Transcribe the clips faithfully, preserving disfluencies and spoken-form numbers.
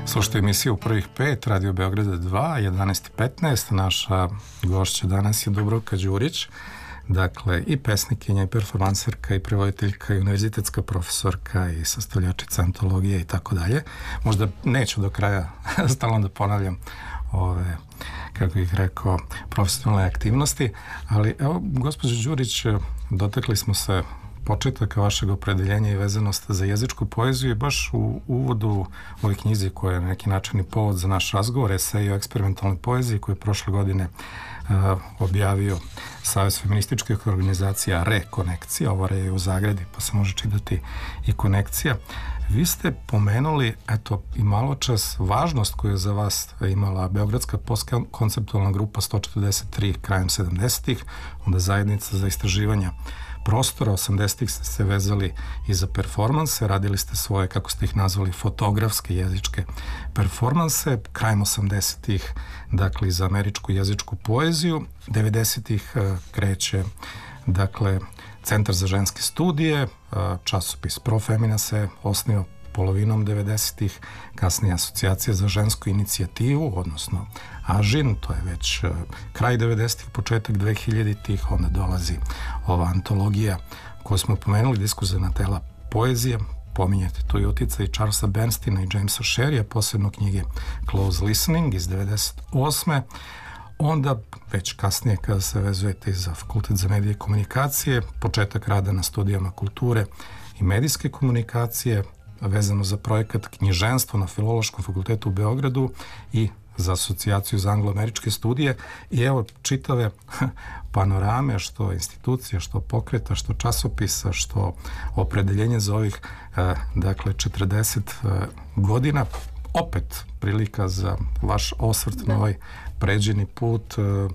Slušajte emisiju Prvih pet, Radio Beograda dva, jedanaest i petnaest. Naša gošća danas je Dubravka Đurić, dakle i pesnikinja, i performanserka, i prevoditeljka, i univerzitetska profesorka, i sastavljačica antologije i tako dalje. Možda neću do kraja stalno da ponavljam ove, kako bih rekao, profesionalne aktivnosti, ali evo, gospođo Đurić, dotakli smo se početaka vašeg opredeljenja i vezanost za jezičku poeziju i baš u uvodu ovoj knjizi koja je na neki način i povod za naš razgovor, esej o eksperimentalnoj poeziji koju je prošle godine uh, objavio Savez feminističkih organizacija Rekonekcija, ovo re je u zagradi pa se može čitati i konekcija. Vi ste pomenuli, eto, i malo čas važnost koju je za vas imala Beogradska postkonceptualna grupa sto četrdeset tri krajem sedamdesetih, onda zajednica za istraživanja prostora. osamdesetih ste se vezali i za performanse, radili ste svoje, kako ste ih nazvali, fotografske jezičke performanse, krajem osamdesetih, dakle, za američku jezičku poeziju. devedesetih kreće, dakle, Centar za ženske studije, časopis Profemina se osniva polovinom devedesetih, kasnije Asocijacija za žensku inicijativu, odnosno Ažin, to je već kraj devedesetih, početak dvehiljaditih, onda dolazi ova antologija koju smo pomenuli, Diskurzivna tela poezije, pominjete tu i uticaj Charlesa Bernstina i Jamesa Sherrya, posebno knjige Close Listening iz devedeset osme. Onda, već kasnije, kada se vezujete za Fakultet za medije i komunikacije, početak rada na studijama kulture i medijske komunikacije, vezano za projekat knjiženstvo na Filološkom fakultetu u Beogradu i za Asocijaciju za anglo-američke studije. I evo čitave panorame, što institucija, što pokreta, što časopisa, što opredeljenje za ovih, dakle, četrdeset godina. Opet prilika za vaš osvrt na ovaj pređeni put.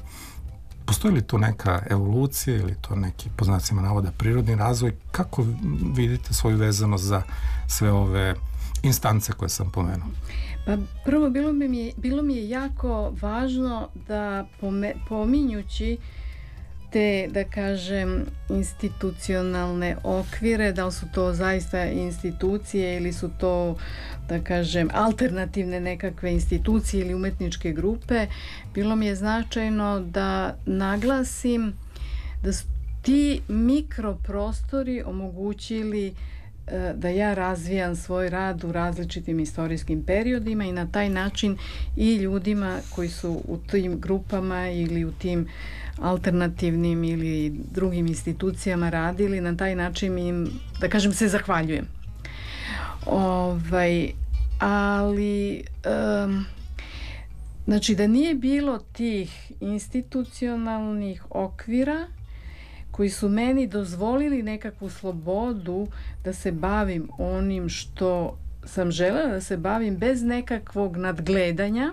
Postoji li tu neka evolucija ili to neki, po znacima navoda, prirodni razvoj? Kako vidite svoju vezanost za sve ove instance koje sam pomenuo? Pa prvo, bilo mi je, bilo mi je jako važno da pome, pominjući te, da kažem, institucionalne okvire, da li su to zaista institucije ili su to, da kažem, alternativne nekakve institucije ili umetničke grupe, bilo mi je značajno da naglasim da su ti mikroprostori omogućili da ja razvijam svoj rad u različitim istorijskim periodima i na taj način i ljudima koji su u tim grupama ili u tim alternativnim ili drugim institucijama radili, na taj način im, da kažem, se zahvaljujem. Ovaj, ali um, znači da nije bilo tih institucionalnih okvira koji su meni dozvolili nekakvu slobodu da se bavim onim što sam želela da se bavim bez nekakvog nadgledanja,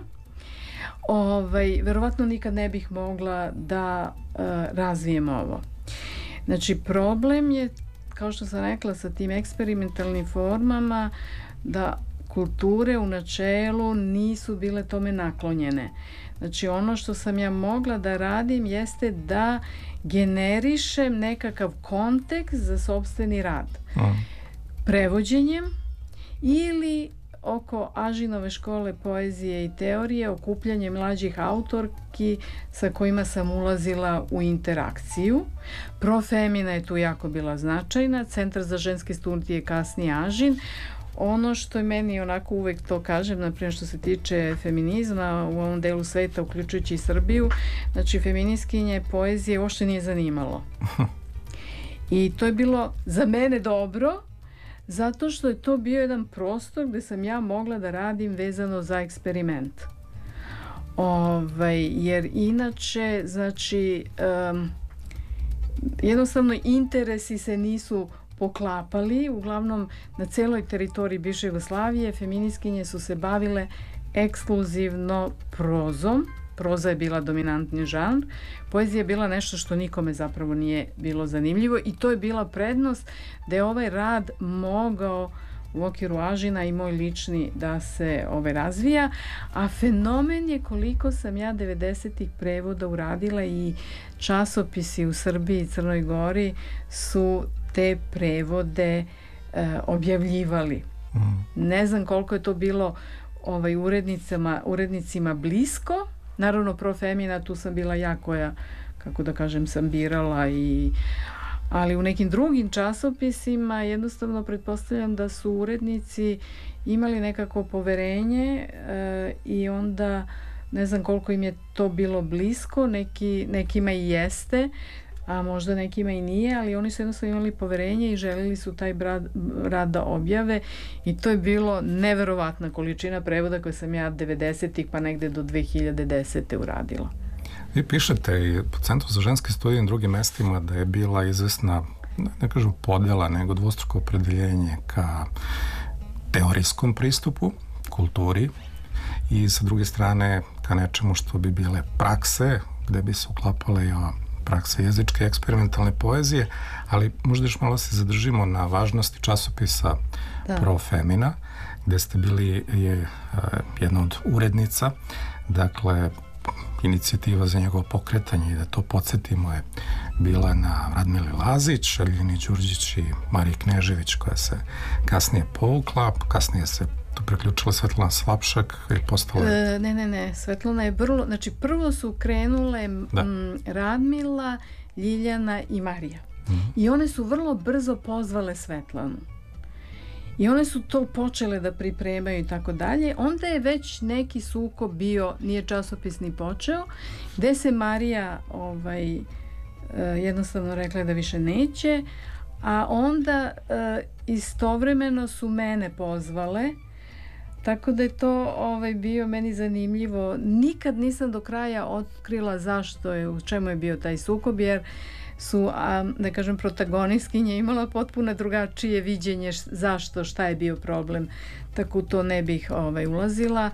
ovaj, verovatno nikad ne bih mogla da uh, razvijem ovo. Znači, problem je, kao što sam rekla, sa tim eksperimentalnim formama, da kulture u načelu nisu bile tome naklonjene. Znači, ono što sam ja mogla da radim jeste da generišem nekakav kontekst za sopstveni rad. Mm. Prevođenjem ili oko Ažinove škole poezije i teorije, okupljanje mlađih autorki sa kojima sam ulazila u interakciju. Profemina je tu jako bila značajna, Centar za ženske studije, kasnije Ažin. Ono što je meni, onako uvek to kažem, naprimjer što se tiče feminizma u ovom delu sveta, uključujući i Srbiju, znači feministkinje poezije uopšte nije zanimalo. I to je bilo za mene dobro, zato što je to bio jedan prostor gde sam ja mogla da radim vezano za eksperiment. Ovaj, jer inače, znači, um, jednostavno interesi se nisu poklapali. Uglavnom, na celoj teritoriji bivše Jugoslavije feministkinje su se bavile ekskluzivno prozom. Proza je bila dominantni žanr. Poezija je bila nešto što nikome zapravo nije bilo zanimljivo i to je bila prednost da je ovaj rad mogao u okviru Ažina i moj lični da se ove razvija, a fenomen je koliko sam ja devedesetih prevoda uradila i časopisi u Srbiji i Crnoj Gori su te prevode e, objavljivali. Mm. Ne znam koliko je to bilo ovaj, urednicama, urednicima blisko. Naravno, Pro Femina, tu sam bila ja koja, kako da kažem, sam birala, i, ali u nekim drugim časopisima jednostavno pretpostavljam da su urednici imali nekako poverenje e, i onda ne znam koliko im je to bilo blisko, neki, nekima i jeste, a možda nekima i nije, ali oni su jednostavno imali poverenje i željeli su taj rad, rad da objave, i to je bilo neverovatna količina prevoda koje sam ja devedesetih pa negde do dve hiljade desete uradila. Vi pišete i po Centru za ženske studije i drugim mestima da je bila izvesna, ne kažem podela, nego dvostruko opredeljenje ka teorijskom pristupu, kulturi, i sa druge strane ka nečemu što bi bile prakse, gde bi se uklapale i ova praksa jezičke eksperimentalne poezije, ali možda još malo se zadržimo na važnosti časopisa da. Pro Femina, gde ste bili je, uh, jedna od urednica, dakle inicijativa za njegovo pokretanje, i da to podsjetimo, je bila na Radmili Lazić, Ljiljani Đurđić i Mariji Knežević, koja se kasnije povukla, kasnije se tu preključila Svetlana Slapšak i postala... E, ne, ne, ne, Svetlana je vrlo... Znači, prvo su krenule m, Radmila, Ljiljana i Marija. Mm-hmm. I one su vrlo brzo pozvale Svetlanu. I one su to počele da pripremaju i tako dalje. Onda je već neki sukob bio, nije časopis ni počeo, gde se Marija ovaj, jednostavno rekla da više neće, a onda istovremeno su mene pozvale, tako da je to ovaj, bio meni zanimljivo. Nikad nisam do kraja otkrila zašto je, u čemu je bio taj sukob, jer su, a, da kažem, protagonistkinja imala potpuno drugačije viđenje zašto, šta je bio problem, tako to ne bih ovaj, ulazila,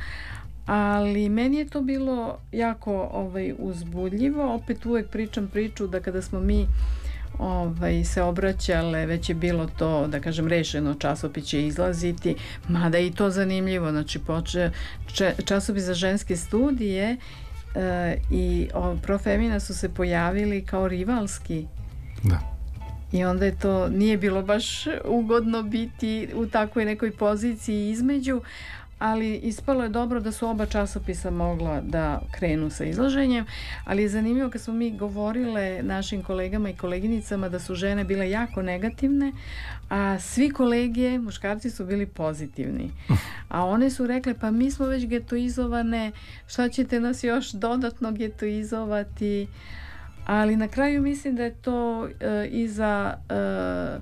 ali meni je to bilo jako ovaj, uzbudljivo. Opet uvek pričam priču da kada smo mi ovaj, se obraćale, već je bilo to, da kažem, rešeno, časopis će izlaziti, mada i to zanimljivo, znači poče, če, časopis za ženske studije e, i o, Pro Femina su se pojavili kao rivalski. Da. I onda je to, nije bilo baš ugodno biti u takvoj nekoj poziciji između, ali ispalo je dobro da su oba časopisa mogla da krenu sa izlaženjem, ali je zanimljivo kad smo mi govorile našim kolegama i koleginicama da su žene bile jako negativne, a svi kolege, muškarci, su bili pozitivni. A one su rekle, pa mi smo već getoizovane, šta ćete nas još dodatno getoizovati? Ali na kraju mislim da je to uh, i za uh,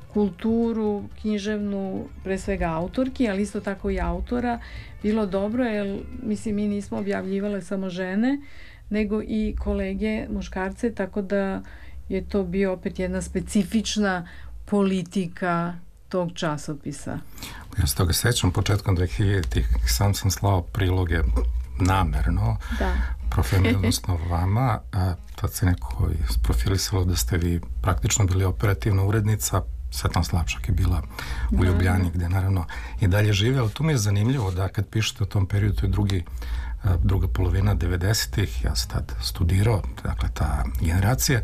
kulturu književnu, pre svega autorki, ali isto tako i autora, bilo dobro, jer mislim mi nismo objavljivale samo žene, nego i kolege muškarce, tako da je to bio opet jedna specifična politika tog časopisa. Ja se toga sećam, početkom dve hiljaditih sam sam slao priloge namerno, da. Pro Femina, odnosno vama, a tad se neko isprofilisalo da ste vi praktično bili operativna urednica. Svetlana Slapšak je bila u Ljubljani, gde naravno i dalje žive, ali tu mi je zanimljivo da kad pišete o tom periodu, to je drugi, druga polovina devedesetih, ja sam tad studirao, dakle ta generacija,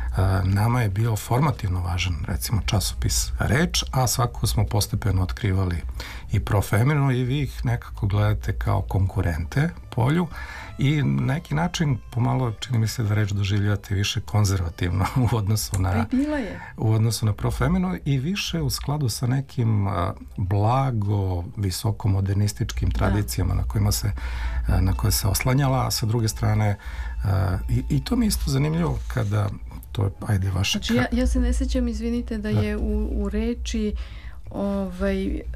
nama je bio formativno važan, recimo, časopis Reč, a svakako smo postepeno otkrivali i Pro Feminu, i vi ih nekako gledate kao konkurente polju, i na neki način pomalo čini mi se da Reč doživljavate više konzervativno u odnosu na u odnosu na Pro Feminu, i više u skladu sa nekim a, blago visoko modernističkim tradicijama, da. na kojima se a, na koje se oslanjala, a sa druge strane a, i, i to mi je isto zanimljivo kada to je, ajde, vaše... Znači, ja, ja se ne sećam, izvinite, da, da. je u, u Reči ovaj, e,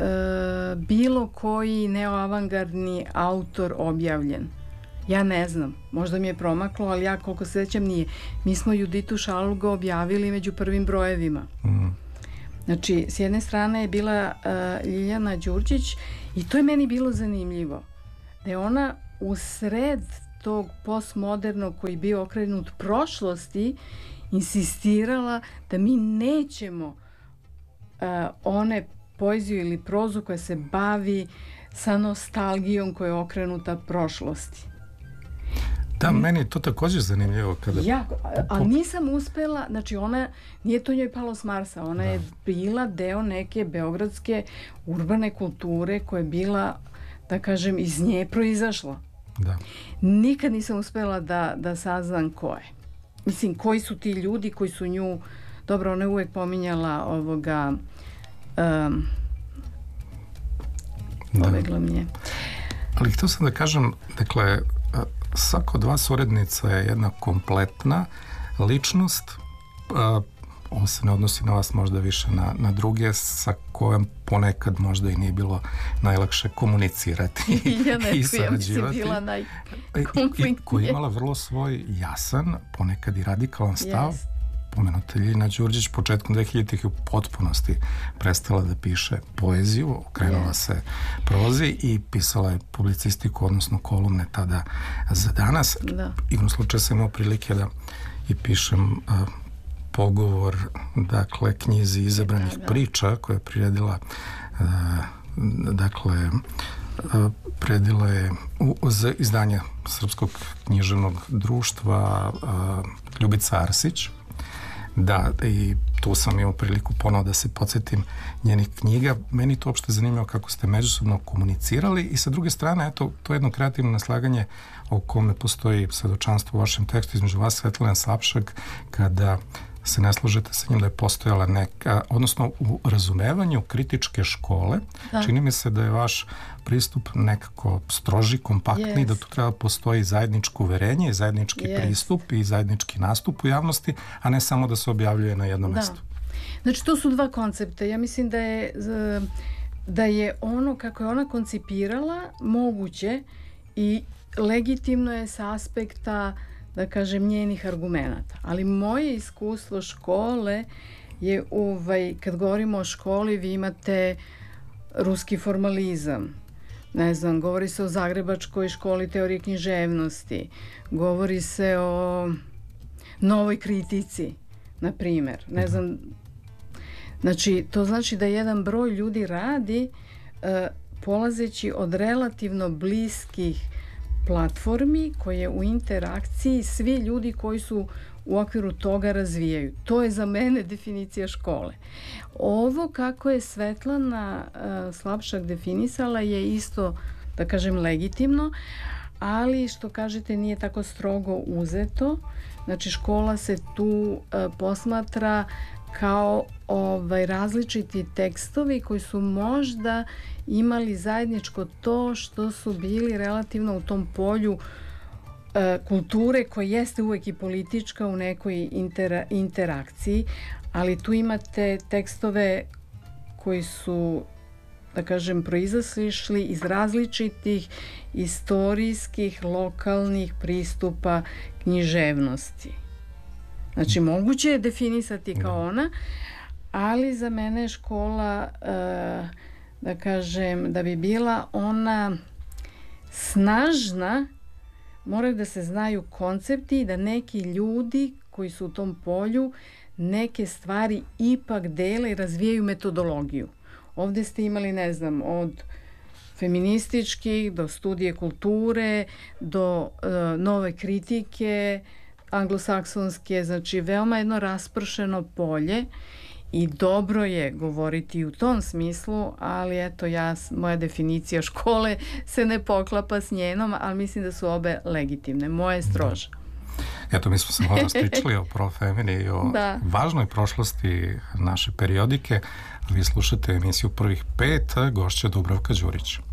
bilo koji neoavangardni autor objavljen. Ja ne znam, možda mi je promaklo, ali ja koliko se sećam nije. Mi smo Juditu Šalugo objavili među prvim brojevima. Mm. Znači, s jedne strane je bila uh, Ljiljana Đurđić, i to je meni bilo zanimljivo. Da je ona u sred tog postmodernog koji je bio okrenut prošlosti insistirala da mi nećemo uh, one poeziju ili prozu koja se bavi sa nostalgijom koja je okrenuta prošlosti. Da, meni je to također zanimljivo. Kada... Ja, ali nisam uspela, znači ona, nije to njoj palo s Marsa, ona da. je bila deo neke beogradske urbane kulture koja je bila da kažem, iz nje proizašlo. Da. Nikad nisam uspela da, da saznam ko je. Mislim, koji su ti ljudi koji su nju... Dobro, ona je uvek pominjala ovoga... Um, pobegla mi je. Ali htio sam da kažem, dakle, svaka od vas urednica je jedna kompletna ličnost, ovo se ne odnosi na vas, možda više na, na druge, sa kojom ponekad možda i nije bilo najlakše komunicirati ja ne i sarađivati. Ja bila najkonfliktnije. I koja je imala vrlo svoj jasan, ponekad i radikalan stav. Yes. Pomenuta Ljiljana Đurđić početkom dvehiljaditih u potpunosti prestala da piše poeziju, okrenula yes. se prozi i pisala je publicistiku, odnosno kolumne tada za Danas. Da. Igrom slučaju sam imao prilike da i pišem uh, pogovor, dakle, knjizi izabranih da, da. priča koja je priredila uh, dakle uh, predila je u, za izdanje Srpskog književnog društva uh, Ljubica Arsić. Da, i tu sam imao priliku ponovo da se podsjetim njenih knjiga. Meni to uopšte zanimljivo kako ste međusobno komunicirali i sa druge strane, eto, to je jedno kreativno naslaganje o kome postoji svedočanstvo u vašem tekstu između vas, Svetlane Slapšak, kada se ne slažete sa njim da je postojala neka, odnosno u razumevanju kritičke škole, da. Čini mi se da je vaš pristup nekako stroži, kompaktni, yes. da tu treba postoji zajedničko uverenje, zajednički yes. pristup i zajednički nastup u javnosti, a ne samo da se objavljuje na jednom da. mestu. Znači, to su dva koncepta. Ja mislim da je, da je ono kako je ona koncipirala moguće i legitimno je sa aspekta, da kažem, njenih argumenata. Ali moje iskustvo škole je, ovaj, kad govorimo o školi, vi imate ruski formalizam. Ne znam, govori se o Zagrebačkoj školi teorije književnosti. Govori se o novoj kritici, na primjer. Ne znam, znači, to znači da jedan broj ljudi radi uh, polazeći od relativno bliskih platformi koje u interakciji svi ljudi koji su u okviru toga razvijaju. To je za mene definicija škole. Ovo kako je Svetlana uh, Slapšak definisala je isto, da kažem, legitimno, ali što kažete nije tako strogo uzeto. Znači, škola se tu uh, posmatra kao ovaj, različiti tekstovi koji su možda imali zajedničko to što su bili relativno u tom polju e, kulture koja jeste uvek i politička u nekoj intera, interakciji, ali tu imate tekstove koji su, da kažem, proizašli iz različitih istorijskih, lokalnih pristupa književnosti. Znači, moguće je definisati kao ona, ali za mene je škola, uh, da kažem, da bi bila ona snažna, moraju da se znaju koncepti i da neki ljudi koji su u tom polju neke stvari ipak dele i razvijaju metodologiju. Ovdje ste imali, ne znam, od feminističkih do studije kulture, do uh, nove kritike, anglosaksonske, znači veoma jedno raspršeno polje i dobro je govoriti u tom smislu, ali eto, ja, moja definicija škole se ne poklapa s njenom, ali mislim da su obe legitimne. Moje je stroža. Eto, mi smo se malo pričali o Profemini i o da. važnoj prošlosti naše periodike. Vi slušate emisiju Prvih pet, gošća Dubravka Đurić.